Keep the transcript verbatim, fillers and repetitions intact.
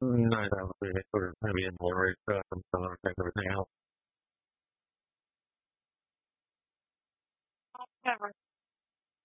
Nine times a week, sort of maybe in more rate stuff and some other things, everything else.